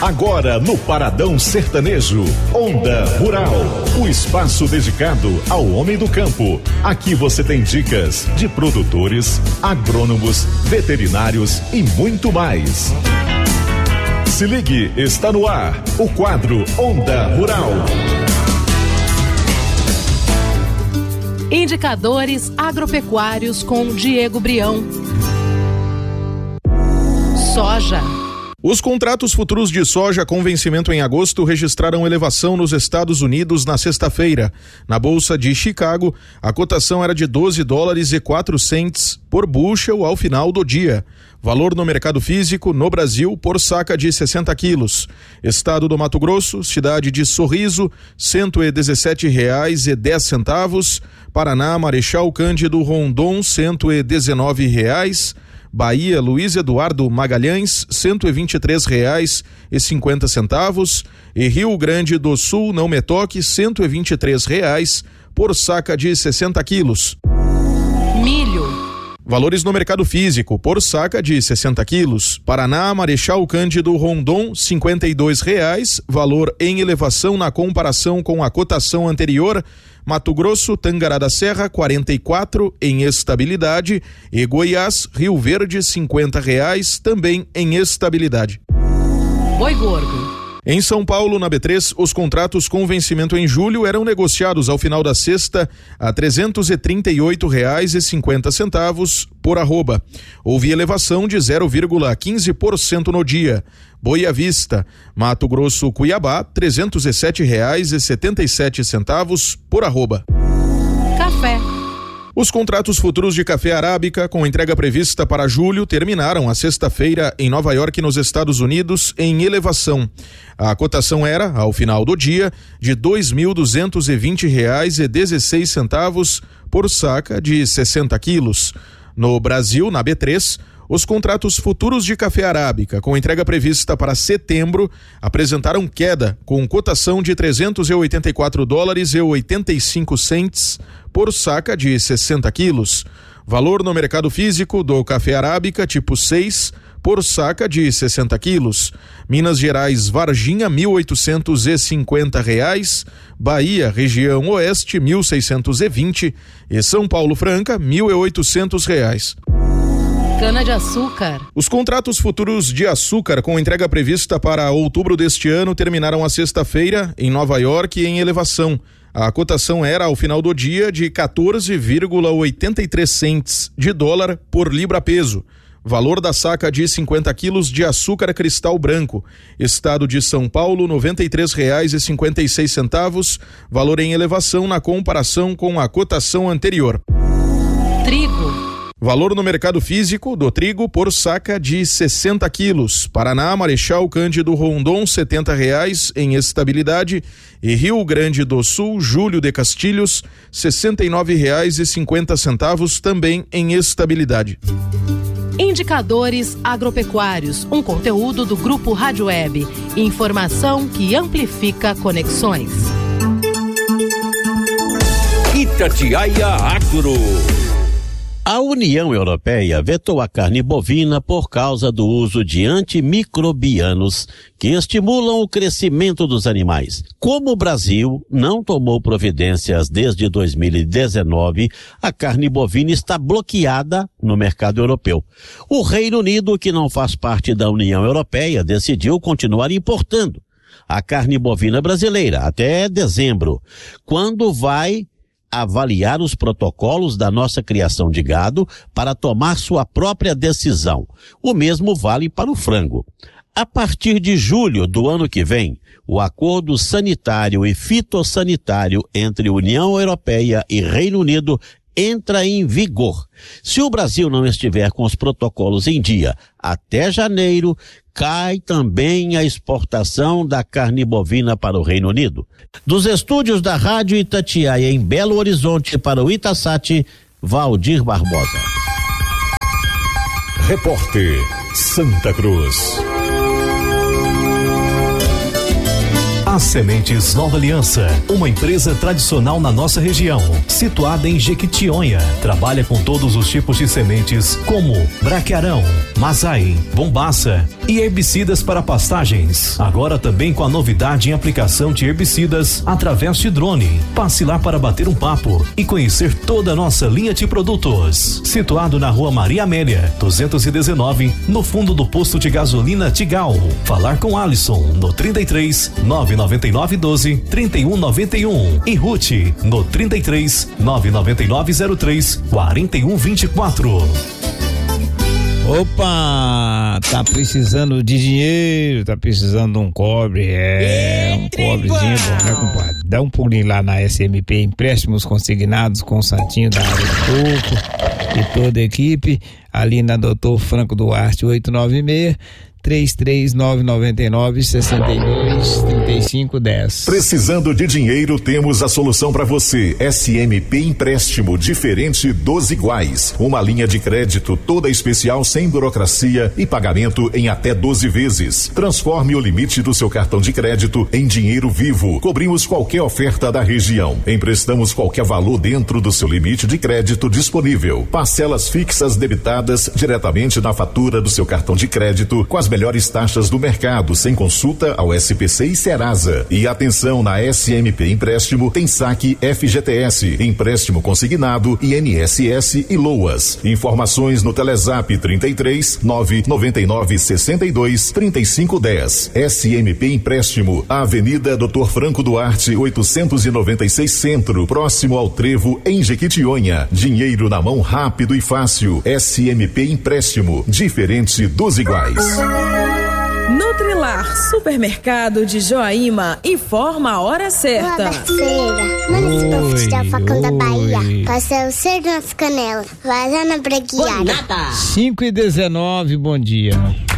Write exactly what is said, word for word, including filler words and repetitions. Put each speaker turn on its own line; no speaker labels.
Agora no Paradão Sertanejo, Onda Rural, o espaço dedicado ao homem do campo. Aqui você tem dicas de produtores, agrônomos, veterinários e muito mais. Se ligue, está no ar o quadro Onda Rural.
Indicadores agropecuários com Diego Brião. Soja.
Os contratos futuros de soja com vencimento em agosto registraram elevação nos Estados Unidos na sexta-feira. Na Bolsa de Chicago, a cotação era de doze dólares e quatro centes por bushel ao final do dia. Valor no mercado físico, no Brasil, por saca de sessenta quilos. Estado do Mato Grosso, cidade de Sorriso, cento e dezessete reais e dez centavos. Paraná, Marechal Cândido Rondon, cento e dezenove reais. Bahia, Luiz Eduardo Magalhães, cento e vinte e três reais e cinquenta centavos, e Rio Grande do Sul, Não Me Toque, cento e vinte e três reais por saca de sessenta quilos.
Milho.
Valores no mercado físico, por saca de sessenta quilos. Paraná, Marechal Cândido Rondon, cinquenta e dois reais, valor em elevação na comparação com a cotação anterior. Mato Grosso, Tangará da Serra, quarenta e quatro em estabilidade, e Goiás, Rio Verde, cinquenta reais, também em estabilidade.
Boi gordo.
Em São Paulo, na B três, os contratos com vencimento em julho eram negociados ao final da sexta a trezentos e trinta e oito reais e cinquenta centavos por arroba. Houve elevação de zero vírgula quinze por cento no dia. Boi à vista, Mato Grosso, Cuiabá, trezentos e sete reais e setenta e sete centavos por arroba.
Café.
Os contratos futuros de café arábica, com entrega prevista para julho, terminaram a sexta-feira em Nova York, nos Estados Unidos, em elevação. A cotação era, ao final do dia, de dois mil duzentos e vinte reais e dezesseis centavos por saca de sessenta quilos. No Brasil, na B três, os contratos futuros de café arábica, com entrega prevista para setembro, apresentaram queda, com cotação de trezentos e oitenta e quatro dólares e oitenta e cinco centes por saca de sessenta quilos. Valor no mercado físico do café arábica tipo seis por saca de sessenta quilos. Minas Gerais, Varginha, mil oitocentos e cinquenta reais. Bahia, região oeste, mil seiscentos e vinte, e São Paulo Franca, mil e oitocentos reais.
Cana-de-açúcar.
Os contratos futuros de açúcar com entrega prevista para outubro deste ano terminaram a sexta-feira em Nova York em elevação. A cotação era, ao final do dia, de quatorze vírgula oitenta e três centes de dólar por libra-peso. Valor da saca de cinquenta quilos de açúcar cristal branco. Estado de São Paulo, noventa e três reais e cinquenta e seis centavos. Valor em elevação na comparação com a cotação anterior.
Trigo.
Valor no mercado físico do trigo por saca de sessenta quilos. Paraná, Marechal Cândido Rondon, setenta reais em estabilidade, e Rio Grande do Sul, Júlio de Castilhos, sessenta e nove reais e cinquenta centavos também em estabilidade.
Indicadores agropecuários, um conteúdo do Grupo Rádio Web. Informação que amplifica conexões.
Itatiaia Agro.
A União Europeia vetou a carne bovina por causa do uso de antimicrobianos que estimulam o crescimento dos animais. Como o Brasil não tomou providências desde dois mil e dezenove, a carne bovina está bloqueada no mercado europeu. O Reino Unido, que não faz parte da União Europeia, decidiu continuar importando a carne bovina brasileira até dezembro, quando vai avaliar os protocolos da nossa criação de gado para tomar sua própria decisão. O mesmo vale para o frango. A partir de julho do ano que vem, o acordo sanitário e fitossanitário entre União Europeia e Reino Unido entra em vigor. Se o Brasil não estiver com os protocolos em dia até janeiro, cai também a exportação da carne bovina para o Reino Unido. Dos estúdios da Rádio Itatiaia em Belo Horizonte para o Itasat, Valdir Barbosa.
Repórter Santa Cruz.
As Sementes Nova Aliança, uma empresa tradicional na nossa região, situada em Jequitinhonha. Trabalha com todos os tipos de sementes, como braquiarão, mazai, bombaça e herbicidas para pastagens. Agora também com a novidade em aplicação de herbicidas através de drone. Passe lá para bater um papo e conhecer toda a nossa linha de produtos. Situado na Rua Maria Amélia, duzentos e dezenove, no fundo do posto de gasolina Tigal. Falar com Alisson no trinta e três, nove nove nove doze, trinta e um noventa e um e Ruth no trinta e três, nove nove nove zero três, quarenta e um vinte e quatro.
Opa, tá precisando de dinheiro, tá precisando de um cobre, é, um cobrezinho bom, né, compadre? Dá um pulinho lá na S M P Empréstimos Consignados com o Santinho da área do Coco e toda a equipe, ali na doutor Franco Duarte oito nove seis, três três nove nove nove, seis dois, três cinco um zero.
Precisando de dinheiro, temos a solução para você. S M P Empréstimo, diferente dos iguais. Uma linha de crédito toda especial, sem burocracia e pagamento em até doze vezes. Transforme o limite do seu cartão de crédito em dinheiro vivo. Cobrimos qualquer oferta da região. Emprestamos qualquer valor dentro do seu limite de crédito disponível. Parcelas fixas debitadas diretamente na fatura do seu cartão de crédito com as melhores taxas do mercado, sem consulta ao S P C e Serasa. E atenção, na S M P Empréstimo tem saque F G T S, empréstimo consignado, I N S S e LOAS. Informações no Telezap trinta e três, nove nove nove, sessenta e dois, trinta e cinco dez. S M P Empréstimo, Avenida doutor Franco Duarte, oitocentos e noventa e seis Centro, próximo ao Trevo, em Jequitinhonha. Dinheiro na mão rápido e fácil. S M P Empréstimo, diferente dos iguais.
Nutrilar, supermercado de Joaíma, informa a hora certa.
Feira, manda esse povo tirar o facão da Bahia, passar o cerdo nas canelas, vai lá na Braguiara.
cinco e dezenove, bom dia.